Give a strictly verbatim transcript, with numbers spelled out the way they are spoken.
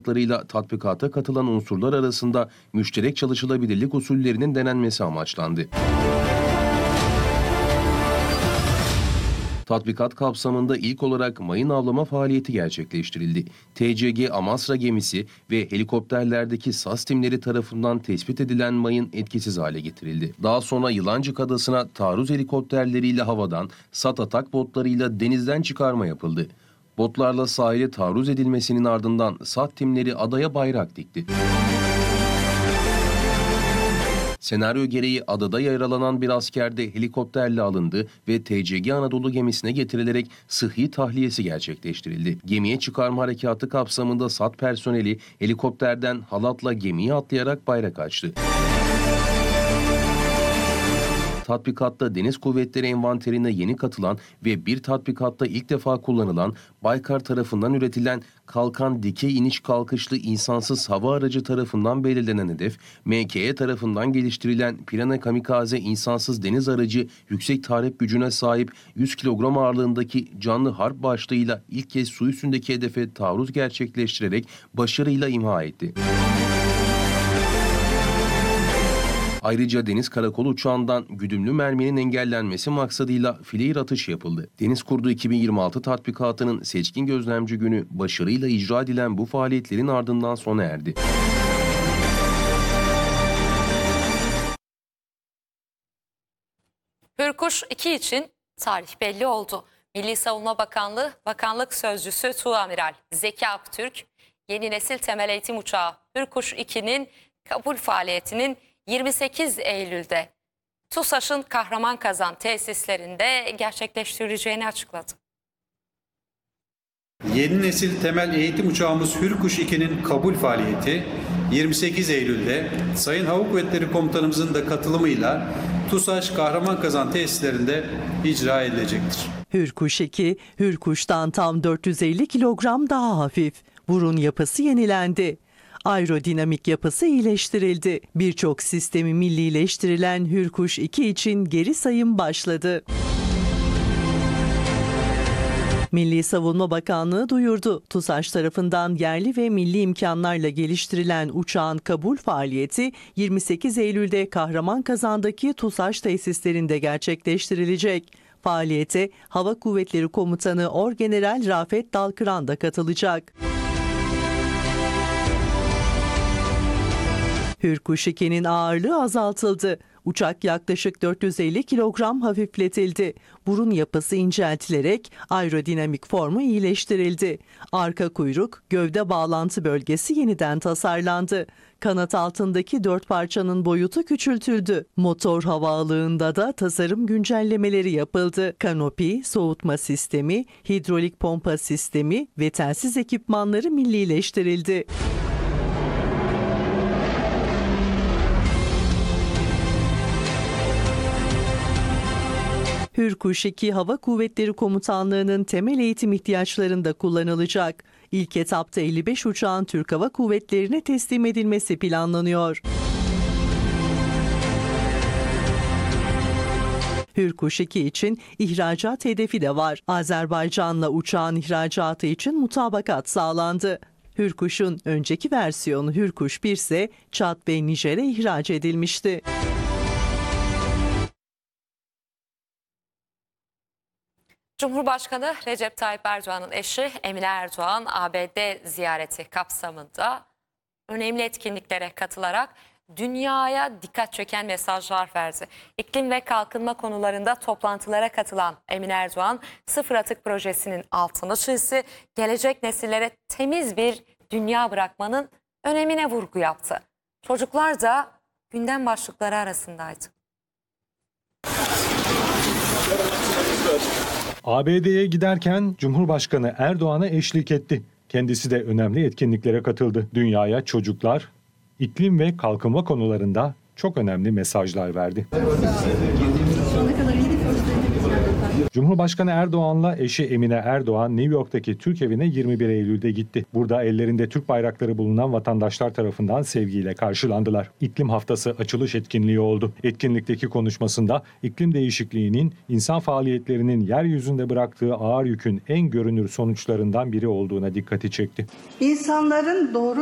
tatbikata katılan unsurlar arasında müşterek çalışılabilirlik usullerinin denenmesi amaçlandı. Tatbikat kapsamında ilk olarak mayın avlama faaliyeti gerçekleştirildi. T C G Amasra gemisi ve helikopterlerdeki S A S timleri tarafından tespit edilen mayın etkisiz hale getirildi. Daha sonra Yılancık Adası'na taarruz helikopterleriyle havadan, SAT atak botlarıyla denizden çıkarma yapıldı. Botlarla sahile taarruz edilmesinin ardından SAT timleri adaya bayrak dikti. Senaryo gereği adada yaralanan bir asker de helikopterle alındı ve T C G Anadolu gemisine getirilerek sıhhi tahliyesi gerçekleştirildi. Gemiye çıkarma harekatı kapsamında SAT personeli helikopterden halatla gemiye atlayarak bayrak açtı. Tatbikatta Deniz Kuvvetleri envanterine yeni katılan ve bir tatbikatta ilk defa kullanılan Baykar tarafından üretilen kalkan dikey iniş kalkışlı insansız hava aracı tarafından belirlenen hedef, M K E tarafından geliştirilen Pirana Kamikaze insansız deniz aracı yüksek tahrip gücüne sahip yüz kilogram ağırlığındaki canlı harp başlığıyla ilk kez su üstündeki hedefe taarruz gerçekleştirerek başarıyla imha etti. Ayrıca Deniz Karakolu uçağından güdümlü merminin engellenmesi maksadıyla fileir atış yapıldı. Deniz Kurdu iki bin yirmi altı tatbikatının seçkin gözlemci günü başarıyla icra edilen bu faaliyetlerin ardından sona erdi. Hürkuş iki için tarih belli oldu. Milli Savunma Bakanlığı Bakanlık Sözcüsü Tuğamiral Zeki Aktürk, yeni nesil temel eğitim uçağı Hürkuş iki'nin kabul faaliyetinin yirmi sekiz Eylül'de TUSAŞ'ın Kahramanmazan tesislerinde gerçekleştirileceğini açıkladı. Yeni nesil temel eğitim uçağımız Hürkuş iki'nin kabul faaliyeti yirmi sekiz Eylül'de Sayın Hava Kuvvetleri Komutanımızın da katılımıyla TUSAŞ Kahramanmazan tesislerinde icra edilecektir. Hürkuş iki, Hürkuş'tan tam dört yüz elli kilogram daha hafif. Burun yapısı yenilendi. Aerodinamik yapısı iyileştirildi. Birçok sistemi millileştirilen Hürkuş iki için geri sayım başladı. Milli Savunma Bakanlığı duyurdu. TUSAŞ tarafından yerli ve milli imkanlarla geliştirilen uçağın kabul faaliyeti yirmi sekiz Eylül'de Kahramanmazan'daki TUSAŞ tesislerinde gerçekleştirilecek. Faaliyete Hava Kuvvetleri Komutanı Orgeneral Rafet Dalkıran da katılacak. Hürkuş iki'nin ağırlığı azaltıldı. Uçak yaklaşık dört yüz elli kilogram hafifletildi. Burun yapısı inceltilerek aerodinamik formu iyileştirildi. Arka kuyruk, gövde bağlantı bölgesi yeniden tasarlandı. Kanat altındaki dört parçanın boyutu küçültüldü. Motor havaalığında da tasarım güncellemeleri yapıldı. Kanopi, soğutma sistemi, hidrolik pompa sistemi ve telsiz ekipmanları millileştirildi. Hürkuş iki Hava Kuvvetleri Komutanlığı'nın temel eğitim ihtiyaçlarında kullanılacak. İlk etapta elli beş uçağın Türk Hava Kuvvetleri'ne teslim edilmesi planlanıyor. Hürkuş iki için ihracat hedefi de var. Azerbaycan'la uçağın ihracatı için mutabakat sağlandı. Hürkuş'un önceki versiyonu Hürkuş bir ise Çad ve Nijer'e ihraç edilmişti. Cumhurbaşkanı Recep Tayyip Erdoğan'ın eşi Emine Erdoğan, A B D ziyareti kapsamında önemli etkinliklere katılarak dünyaya dikkat çeken mesajlar verdi. İklim ve kalkınma konularında toplantılara katılan Emine Erdoğan, sıfır atık projesinin altını çizdi, gelecek nesillere temiz bir dünya bırakmanın önemine vurgu yaptı. Çocuklar da gündem başlıkları arasındaydı. A B D'ye giderken Cumhurbaşkanı Erdoğan'a eşlik etti. Kendisi de önemli etkinliklere katıldı. Dünyaya çocuklar, iklim ve kalkınma konularında çok önemli mesajlar verdi. Cumhurbaşkanı Erdoğan'la eşi Emine Erdoğan New York'taki Türk evine yirmi bir Eylül'de gitti. Burada ellerinde Türk bayrakları bulunan vatandaşlar tarafından sevgiyle karşılandılar. İklim Haftası açılış etkinliği oldu. Etkinlikteki konuşmasında iklim değişikliğinin insan faaliyetlerinin yeryüzünde bıraktığı ağır yükün en görünür sonuçlarından biri olduğuna dikkati çekti. İnsanların doğru